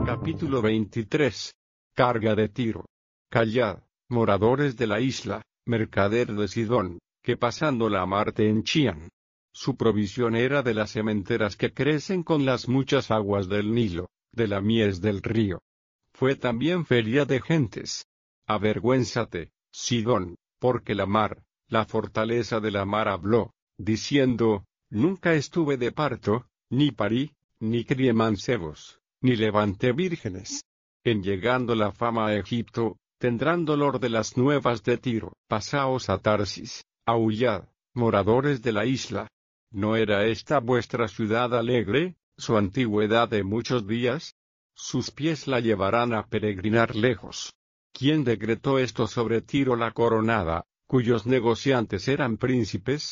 Capítulo 23. Carga de Tiro. Callad, moradores de la isla, mercader de Sidón, que pasando la mar te henchían. Su provisión era de las sementeras que crecen con las muchas aguas del Nilo, de la mies del río. Fue también feria de gentes. Avergüénzate, Sidón, porque la mar, la fortaleza de la mar habló, diciendo: nunca estuve de parto, ni parí, ni crié mancebos, ni levanté vírgenes. En llegando la fama a Egipto, tendrán dolor de las nuevas de Tiro. Pasaos a Tarsis, aullad, moradores de la isla. ¿No era esta vuestra ciudad alegre, su antigüedad de muchos días? Sus pies la llevarán a peregrinar lejos. ¿Quién decretó esto sobre Tiro la coronada, cuyos negociantes eran príncipes?